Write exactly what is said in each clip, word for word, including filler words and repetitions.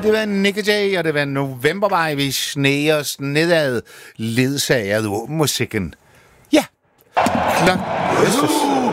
det var Nick Jay, og det var Novembervej, vi sneger os nedad ledsaget af musikken. Ja. Klok. Jesus.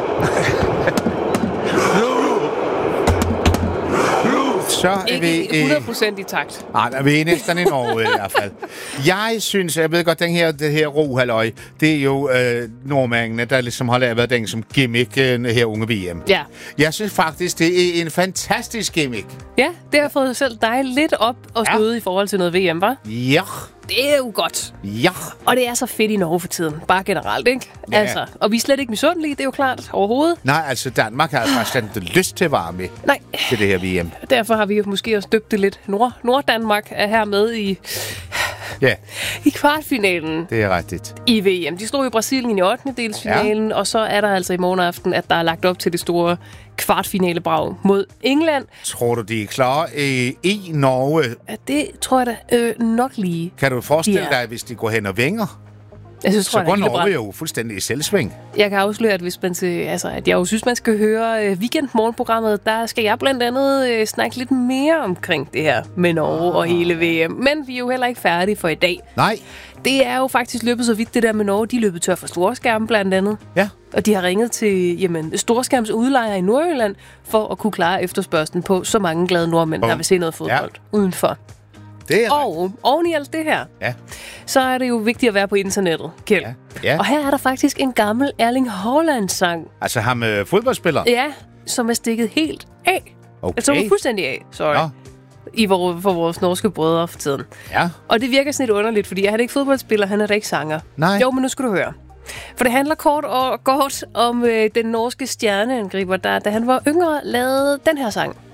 Så er vi ikke hundrede procent i takt. Nej, der er vi næsten i Norge i hvert fald. Jeg synes, jeg ved godt, den her, det her ro-halløj, det er jo øh, nordmændene, der ligesom har lavet den som gimmick øh, her unge V M. Ja. Jeg synes faktisk, det er en fantastisk gimmick. Ja, det har fået selv dig lidt op og støde ja. i forhold til noget V M, hva'? Ja. Det er jo godt. Ja. Og det er så fedt i Norge for tiden. Bare generelt, ikke? Ja. Altså, og vi er slet ikke misundelige, det er jo klart overhovedet. Nej, altså Danmark har faktisk ikke lyst til at være med Nej. til det her V M. Derfor har vi jo måske også døbt det lidt. Nord- Nord-Danmark er her med i, Ja, i kvartfinalen det er rigtigt. i V M. De slog jo Brasilien i ottende delsfinalen, ja. Og så er der altså i morgen aften, at der er lagt op til det store kvartfinalebrag mod England. Tror du, de er klar øh, i Norge? Ja, det tror jeg da øh, nok lige. Kan du forestille Ja. dig, hvis de går hen og vinger? Jeg synes, Så tror, jeg, går er helt Norge brændt. jo fuldstændig i selvsving. Jeg kan afsløre, at hvis man til, altså, at jeg jo synes, man skal høre øh, weekendmorgenprogrammet, der skal jeg blandt andet øh, snakke lidt mere omkring det her med Norge og hele V M. Men vi er jo heller ikke færdige for i dag. Nej. Det er jo faktisk løbet så vidt, det der med Norge. De er løbet tør for storskærm blandt andet. Ja. Og de har ringet til jamen, storskærms udlejere i Nordjylland for at kunne klare efterspørgslen på så mange glade nordmænd, Oh. der vil se noget fodbold ja. udenfor. Det er Og oven i alt det her, ja. så er det jo vigtigt at være på internettet, Kjeld. Ja. Ja. Og her er der faktisk en gammel Erling Haaland-sang. Altså ham med fodboldspiller? Ja, som er stikket helt af. Okay. Altså fuldstændig af, sorry. Nå. I vor, for vores norske brødre for tiden. Ja. Og det virker sådan lidt underligt, fordi han er ikke fodboldspiller, han er da ikke sanger. Nej. Jo, men nu skal du høre. For det handler kort og godt om øh, den norske stjerneangriber, der da han var yngre lavede den her sang.